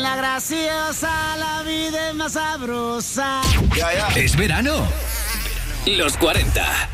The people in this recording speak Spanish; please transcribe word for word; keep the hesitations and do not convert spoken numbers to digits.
la graciosa, la vida es más sabrosa. Ya, ya. Es verano. Los cuarenta.